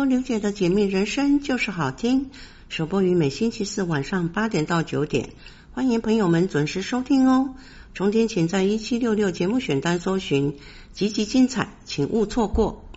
刘姐的解密人生就是好听，首播于每星期四晚上8点到9点，欢迎朋友们准时收听哦。重点请在1766节目选单搜寻，集集精彩，请勿错过。